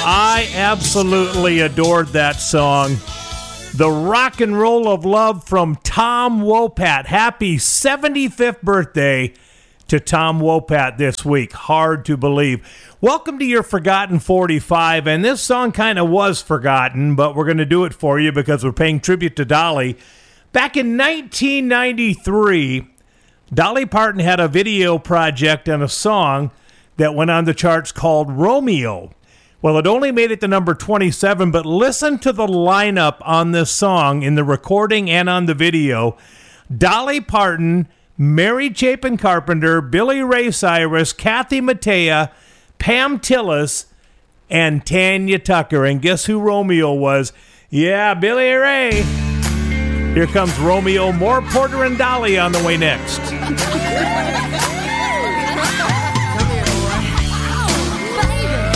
I absolutely adored that song. The Rock and Roll of Love from Tom Wopat. Happy 75th birthday to Tom Wopat this week. Hard to believe. Welcome to your Forgotten 45, and this song kind of was forgotten, but we're going to do it for you because we're paying tribute to Dolly. Back in 1993, Dolly Parton had a video project and a song that went on the charts called Romeo. Well, it only made it to number 27, but listen to the lineup on this song in the recording and on the video. Dolly Parton, Mary Chapin Carpenter, Billy Ray Cyrus, Kathy Mattea, Pam Tillis, and Tanya Tucker. And guess who Romeo was? Yeah, Billy Ray. Here comes Romeo. More Porter and Dolly on the way next.